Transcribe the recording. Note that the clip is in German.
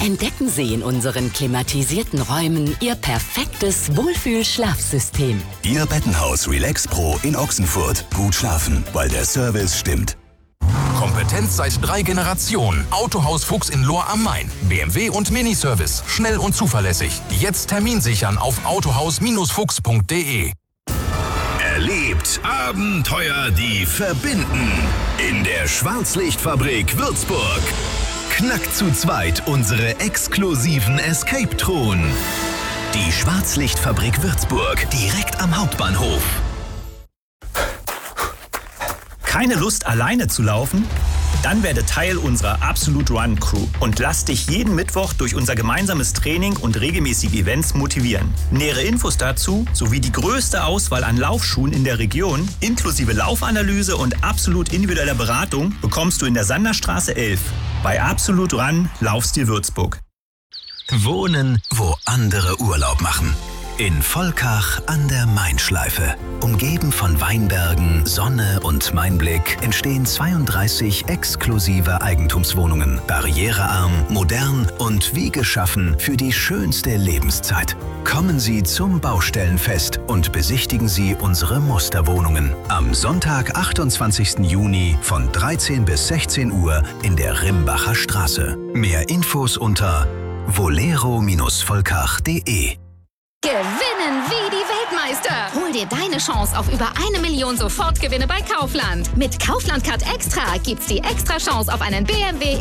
Entdecken Sie in unseren klimatisierten Räumen Ihr perfektes Wohlfühl-Schlafsystem. Ihr Bettenhaus Relax Pro in Ochsenfurt. Gut schlafen, weil der Service stimmt. Kompetenz seit 3 Generationen. Autohaus Fuchs in Lohr am Main. BMW und Miniservice. Schnell und zuverlässig. Jetzt Termin sichern auf autohaus-fuchs.de. Erlebt Abenteuer, die verbinden. In der Schwarzlichtfabrik Würzburg. Knackt zu zweit unsere exklusiven Escape-Truhen. Die Schwarzlichtfabrik Würzburg, direkt am Hauptbahnhof. Keine Lust, alleine zu laufen? Dann werde Teil unserer Absolute Run Crew und lass dich jeden Mittwoch durch unser gemeinsames Training und regelmäßige Events motivieren. Nähere Infos dazu sowie die größte Auswahl an Laufschuhen in der Region, inklusive Laufanalyse und absolut individueller Beratung, bekommst du in der Sanderstraße 11. Bei Absolute Run Laufstil Würzburg. Wohnen, wo andere Urlaub machen. In Volkach an der Mainschleife. Umgeben von Weinbergen, Sonne und Mainblick entstehen 32 exklusive Eigentumswohnungen. Barrierearm, modern und wie geschaffen für die schönste Lebenszeit. Kommen Sie zum Baustellenfest und besichtigen Sie unsere Musterwohnungen. Am Sonntag, 28. Juni von 13 bis 16 Uhr in der Rimbacher Straße. Mehr Infos unter volero-volkach.de. Gewinnen wie die Weltmeister! Hol dir deine Chance auf über 1 Million Sofortgewinne bei Kaufland. Mit Kaufland Card Extra gibt's die extra Chance auf einen BMW